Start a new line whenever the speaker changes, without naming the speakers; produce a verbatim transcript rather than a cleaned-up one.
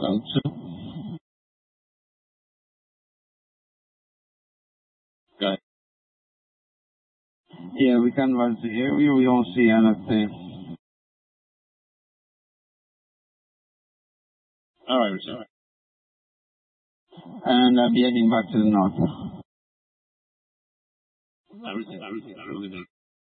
Well, so, okay. Yeah, we can watch the area. We don't see anything. All right, sir. And I'm heading back to the north. Everything, everything, everything.